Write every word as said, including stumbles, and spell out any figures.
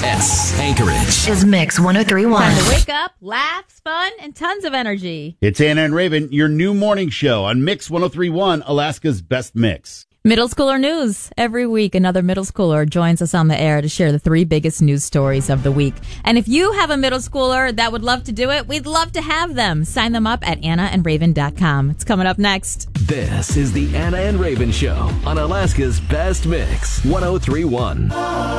S. Anchorage is Mix one oh three point one. Time to wake up, laughs, fun, and tons of energy. It's Anna and Raven, your new morning show on Mix one oh three point one, Alaska's best mix. Middle schooler news. Every week, another middle schooler joins us on the air to share the three biggest news stories of the week. And if you have a middle schooler that would love to do it, we'd love to have them. Sign them up at anna and raven dot com. It's coming up next. This is the Anna and Raven Show on Alaska's best mix, one oh three point one.